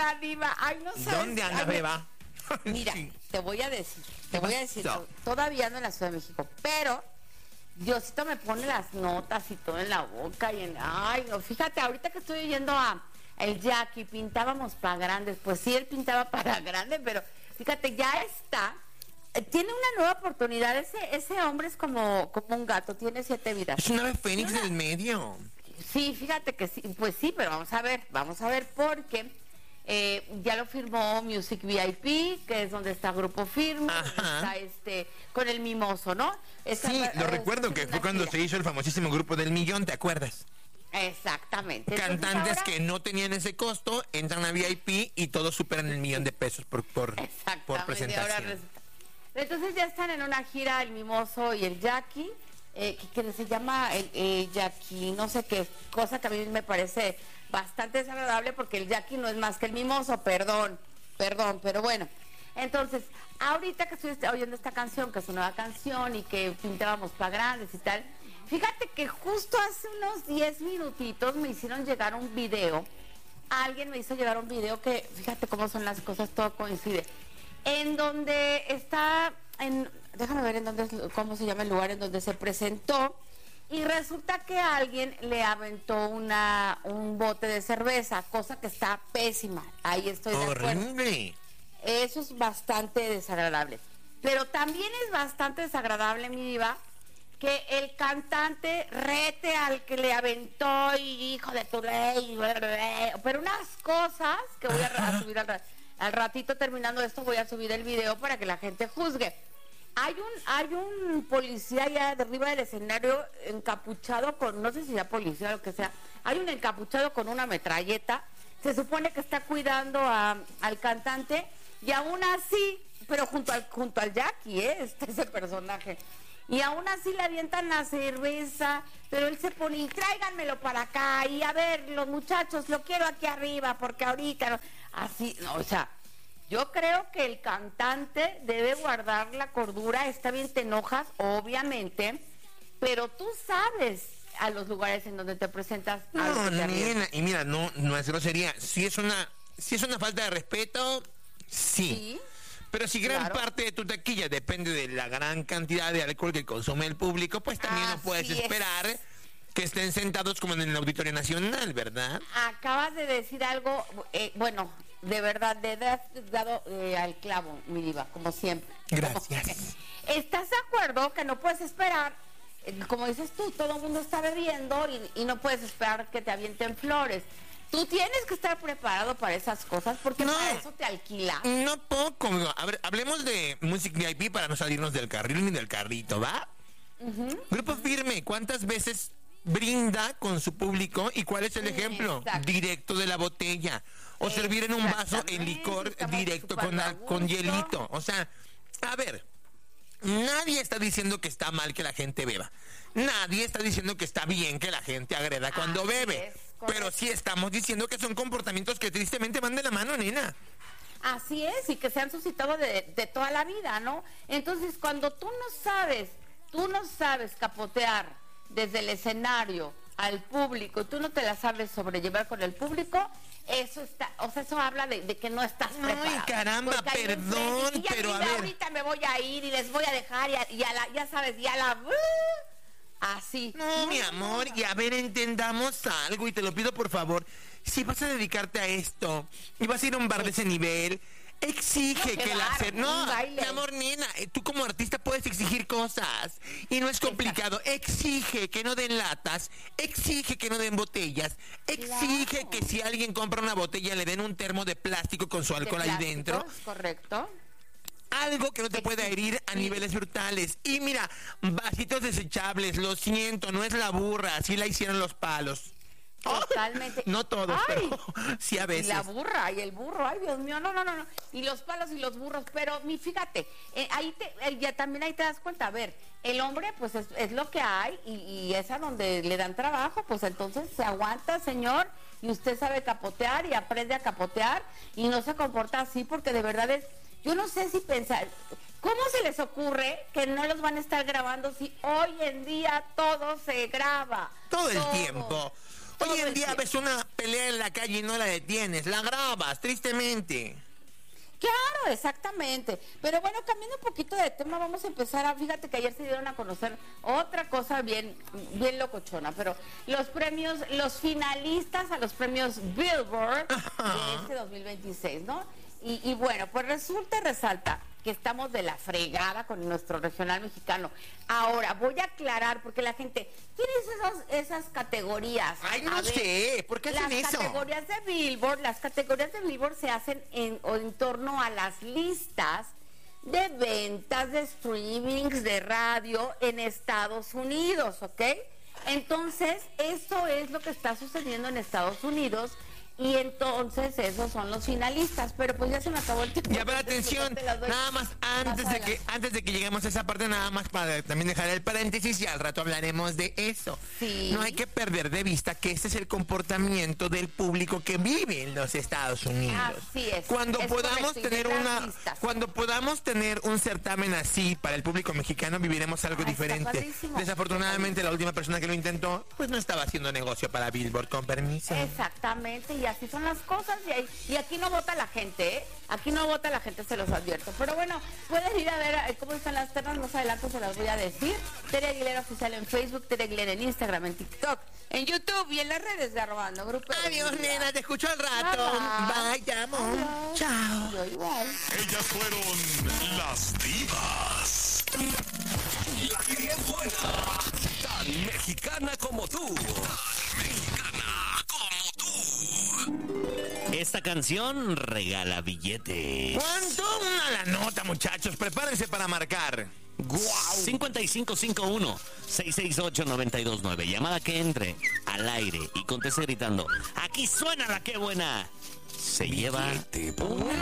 nada, diva. Ay, no sé. ¿Dónde anda, beba? Mira, Sí. te voy a decir, pasó? todavía no en la Ciudad de México, pero Diosito me pone las notas y todo en la boca y ay, no, fíjate, ahorita que estoy yendo a el Jackie, pintábamos para grandes, pues sí, él pintaba para grandes, pero fíjate, ya está, tiene una nueva oportunidad, ese hombre es como un gato, tiene 7 vidas. Es una ave fénix del medio. Sí, fíjate que sí, pues sí, pero vamos a ver porque ya lo firmó Music VIP, que es donde está Grupo Firme, Ajá. está con el Mimoso, ¿no? Sí, lo recuerdo que fue cuando se hizo el famosísimo Grupo del Millón, ¿te acuerdas? Exactamente. Entonces, Cantantes ahora, que no tenían ese costo entran a VIP y todos superan el $1,000,000 por exactamente, presentación. ahora entonces ya están en una gira el Mimoso y el Jackie, que se llama el Jackie, no sé qué, cosa que a mí me parece bastante desagradable porque el Jackie no es más que el Mimoso, perdón, pero bueno. Entonces, ahorita que estoy oyendo esta canción, que es una nueva canción y que pintábamos para grandes y tal, fíjate que justo hace unos 10 minutitos me hicieron llegar un video, alguien me hizo llegar un video que, fíjate cómo son las cosas, todo coincide, en donde está, déjame ver cómo se llama el lugar en donde se presentó, y resulta que alguien le aventó un bote de cerveza, cosa que está pésima, ahí estoy de acuerdo. ¡Horrible! Eso es bastante desagradable. Pero también es bastante desagradable, mi diva, que el cantante rete al que le aventó y hijo de tu ley, pero unas cosas que voy a subir al ratito terminando esto, voy a subir el video para que la gente juzgue. Hay un policía allá de arriba del escenario encapuchado con, no sé si sea policía o lo que sea, hay un encapuchado con una metralleta, se supone que está cuidando al cantante y aún así, pero junto al Jackie, ese personaje, y aún así le avientan la cerveza, pero él se pone, y tráiganmelo para acá, y a ver, los muchachos, lo quiero aquí arriba, porque ahorita, no, así, no, o sea, yo creo que el cantante debe guardar la cordura, está bien, te enojas, obviamente, pero tú sabes a los lugares en donde te presentas. No, nena, y mira, no es grosería, si es una falta de respeto, sí. Pero si gran parte de tu taquilla depende de la gran cantidad de alcohol que consume el público, pues también no puedes esperar que estén sentados como en el Auditorio Nacional, ¿verdad? Acabas de decir algo, bueno, de verdad, has dado al clavo, mi diva, como siempre. Gracias. ¿Estás de acuerdo que no puedes esperar, como dices tú, todo el mundo está bebiendo y no puedes esperar que te avienten flores? Tú tienes que estar preparado para esas cosas porque para eso te alquila. No poco. A ver, hablemos de Music VIP para no salirnos del carril ni del carrito, ¿va? Grupo Firme, ¿cuántas veces brinda con su público y cuál es el ejemplo? Directo de la botella. O servir en un vaso el licor directo con hielito. O sea, a ver, nadie está diciendo que está mal que la gente beba. Nadie está diciendo que está bien que la gente agreda cuando bebe. Pero sí estamos diciendo que son comportamientos que tristemente van de la mano, nena. Así es, y que se han suscitado de toda la vida, ¿no? Entonces, cuando tú no sabes capotear desde el escenario al público, tú no te la sabes sobrellevar con el público, eso habla de que no estás preparado. Ay, caramba, perdón, pero a ver. Ahorita me voy a ir y les voy a dejar ya sabes, así. No, mi amor, y a ver, entendamos algo y te lo pido por favor. Si vas a dedicarte a esto y vas a ir a un bar de ese nivel, exige que No, mi amor, nena, tú como artista puedes exigir cosas y no es complicado. Exige que no den latas, exige que no den botellas, exige que si alguien compra una botella le den un termo de plástico con su alcohol ahí dentro. Correcto. Algo que no te pueda herir a niveles brutales. Y mira, vasitos desechables, lo siento, no es la burra, así la hicieron los palos. Totalmente. No todos, pero sí a veces. Y la burra y el burro, ay Dios mío, no. Y los palos y los burros, pero fíjate, ya también ahí te das cuenta, a ver, el hombre pues es lo que hay y es a donde le dan trabajo, pues entonces se aguanta, señor, y usted sabe capotear y aprende a capotear y no se comporta así porque de verdad yo no sé si pensar, ¿cómo se les ocurre que no los van a estar grabando si hoy en día todo se graba? Todo el tiempo. Hoy en día ves una pelea en la calle y no la detienes, la grabas, tristemente. Claro, exactamente. Pero bueno, cambiando un poquito de tema, vamos a empezar fíjate que ayer se dieron a conocer otra cosa bien locochona, pero los finalistas a los premios Billboard de este 2026, ¿no? Y bueno, pues resulta y resalta que estamos de la fregada con nuestro regional mexicano. Ahora, voy a aclarar, porque la gente, ¿tienes esas categorías? Ay, no sé, ¿por qué hacen eso? Las categorías de Billboard se hacen en torno a las listas de ventas de streamings de radio en Estados Unidos, ¿ok? Entonces, eso es lo que está sucediendo en Estados Unidos. Y entonces esos son los finalistas, pero pues ya se me acabó el tiempo. Ya, pero atención, nada más antes de que lleguemos a esa parte, nada más para también dejar el paréntesis y al rato hablaremos de eso. Sí. No hay que perder de vista que este es el comportamiento del público que vive en los Estados Unidos. Así es. Cuando podamos tener un certamen así para el público mexicano, viviremos algo diferente. Desafortunadamente la última persona que lo intentó, pues no estaba haciendo negocio para Billboard, con permiso. Exactamente, y así son las cosas, y aquí no vota la gente, ¿eh? Aquí no vota la gente, se los advierto. Pero bueno, pueden ir a ver cómo están las ternas, más adelante se las voy a decir. Tere Aguilera Oficial en Facebook, Tere Aguilera en Instagram, en TikTok, en YouTube y en las redes de Arrobando Grupo. Adiós, nena, te escucho al rato. Bye, te amo. Adiós. Chao. Yo igual. Ellas fueron las divas. La que es buena, tan mexicana como tú. Esta canción regala billetes. ¿Cuánto? Una la nota, muchachos. Prepárense para marcar. ¡Guau! 5551-668-929. Llamada que entre al aire y conteste gritando: ¡aquí suena la que buena! Se lleva Billete por